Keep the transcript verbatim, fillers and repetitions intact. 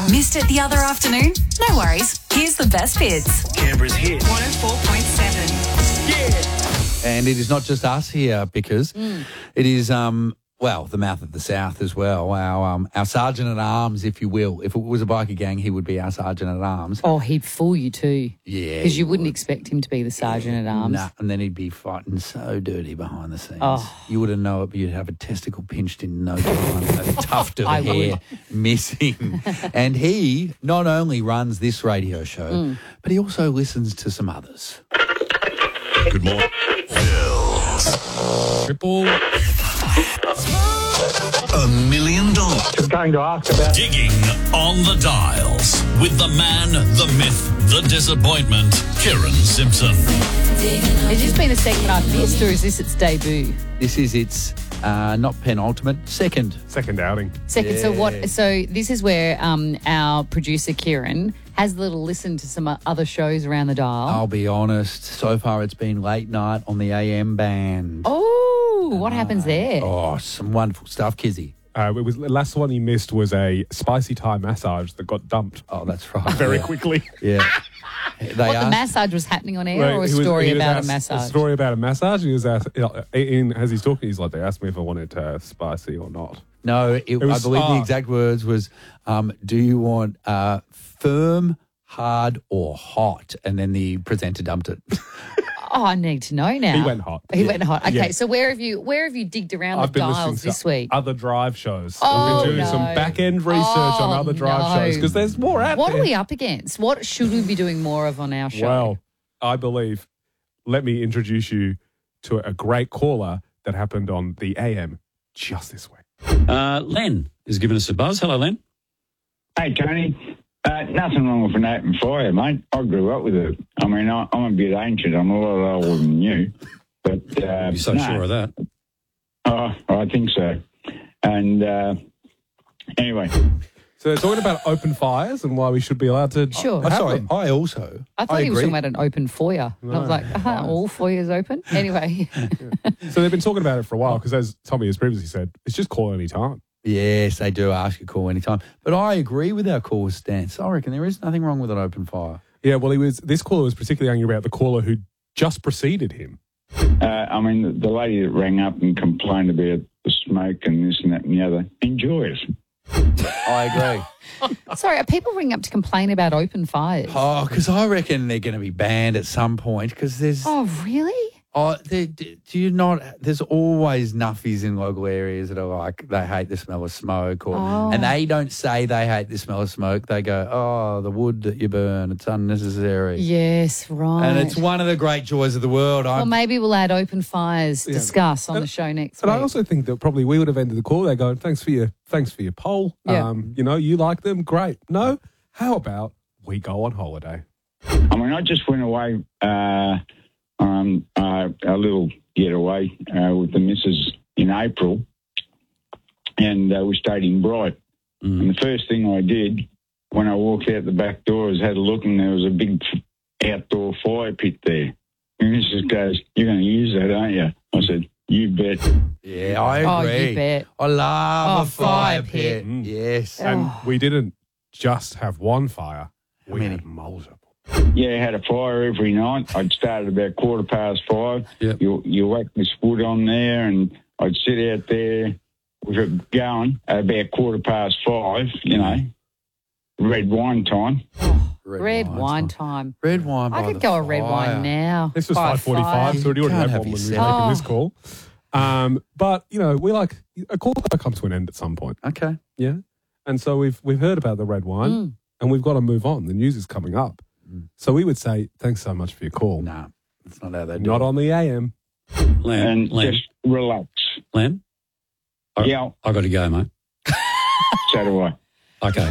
Missed it the other afternoon? No worries. Here's the best bits. Canberra's hit. one oh four point seven. Yeah. And it is not just us here because Mm. it is, um, well, the mouth of the South as well. Our um, our sergeant at arms, if you will. If it was a biker gang, he would be our sergeant at arms. Oh, he'd fool you too. Yeah. Because you he wouldn't would. expect him to be the sergeant at arms. Nah, and then he'd be fighting so dirty behind the scenes. Oh. You wouldn't know it, but you'd have a testicle pinched in no time, a tuft of I hair would. missing. And he not only runs this radio show, Mm. but he also listens to some others. Good morning. Triple. A million dollars. I'm going to ask about Digging on the dials with the man, the myth, the disappointment, Kieran Simpson. Has this been a segment I've missed, or is this its debut? This is its uh, not penultimate, second. Second outing. Second. So Yeah. what? So this is where um, our producer Kieran has a little listen to some other shows around the dial. I'll be honest, so far it's been late night on the A M band. Oh, what happens there? Oh, some wonderful stuff, Kizzy. Uh, it was the last one he missed was a spicy Thai massage that got dumped Oh, that's right. very yeah. quickly. Yeah. They What, the asked- massage was happening on air, Right, or a he was- story he was about asked- a massage? A story about a massage. He was asked, you know, in, as he's talking, he's like, they asked me if I wanted uh, spicy or not. No, it, was- I believe the oh. exact words was, um, do you want uh, firm, hard, or hot? And then the presenter dumped it. Oh, I need to know now. He went hot. He Yeah. went hot. Okay, Yeah. so where have you where have you digged around I've the been dials listening this to week? other drive shows. Oh, I've been doing no. some back end research on Oh, other drive no. shows because there's more out What there. are we up against? What should we be doing more of on our show? Well, I believe, let me introduce you to a great caller that happened on the A M just this week. Uh, Len is giving us a buzz. Hello, Len. Hey, Tony. Uh, nothing wrong with an open fire, mate. I grew up with it. I mean, I, I'm a bit ancient. I'm a lot older than you. But, uh, You're so no. sure of that. Oh, I think so. And uh, anyway, So they're talking about open fires and why we should be allowed to. Sure. I'm have sorry, them. I also. I thought he was agree. talking about an open foyer. And I was like, uh all foyers open? Anyway. So they've been talking about it for a while because, as Tommy has previously said, it's just call any time. Yes, they do ask you to call anytime. But I agree with our caller's stance. I reckon there is nothing wrong with an open fire. Yeah, well, he was. This caller was particularly angry about the caller who just preceded him. uh, I mean, the, the lady that rang up and complained about the smoke and this and that and the other, enjoy it. I agree. Sorry, are people ringing up to complain about open fires? Oh, because I reckon they're going to be banned at some point because there's... Oh, really? Oh, they, do you not? There's always nuffies in local areas that are like they hate the smell of smoke, or Oh. and they don't say they hate the smell of smoke. They go, "Oh, the wood that you burn, it's unnecessary." Yes, right. And it's one of the great joys of the world. Well, I'm, maybe we'll add open fires, Yeah. discuss on And- the show next And week. I also think that probably we would have ended the call there going, "Thanks for your, thanks for your poll. Yeah. Um, you know, you like them, great. No, how about we go on holiday?" I mean, I just went away uh, on uh, a little getaway uh, with the missus in April, and uh, we stayed in Bright. Mm. And the first thing I did when I walked out the back door is had a look, and there was a big outdoor fire pit there. And missus goes, "You're going to use that, aren't you?" I said, "You bet." yeah, I Oh, agree. you bet. I love Oh, a fire fire pit. pit. Mm. Yes. And Oh. we didn't just have one fire; we many? had multiple. Yeah, I had a fire every night. I'd start at about quarter past five. Yep. You you whack this wood on there, and I'd sit out there with it going at about quarter past five, you know, red wine time. Red wine time. Red wine. I by could the go a red fire. wine now. This was By a five forty-five, fire. so we already Can't had have one when we were yourself. making this Oh. call. Um, but you know, we like a call got to come to an end at some point. Okay. Yeah, and so we've we've heard about the red wine, Mm. and we've got to move on. The news is coming up, Mm. so we would say thanks so much for your call. Nah, that's not how they do Not it. on the A M. Len, And Len, just relax. Len. I- Yeah, I got to go, mate. so do I. Okay.